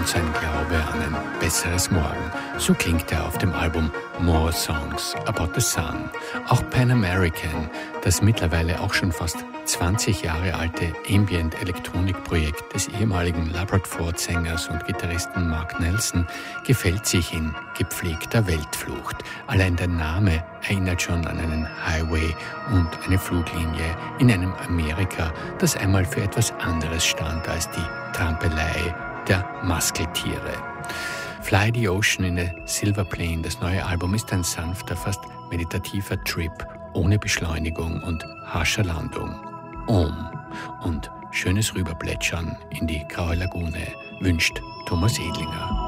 sein Glaube an ein besseres Morgen. So klingt er auf dem Album More Songs About the Sun. Auch Pan American, das mittlerweile auch schon fast 20 Jahre alte Ambient-Elektronik-Projekt des ehemaligen Labrador-Sängers und Gitarristen Mark Nelson, gefällt sich in gepflegter Weltflucht. Allein der Name erinnert schon an einen Highway und eine Fluglinie in einem Amerika, das einmal für etwas anderes stand als die Trampelei der Muskeltiere. Fly the Ocean in a Silver Plane, das neue Album, ist ein sanfter, fast meditativer Trip ohne Beschleunigung und harscher Landung. Und schönes Rüberplätschern in die graue Lagune wünscht Thomas Edlinger.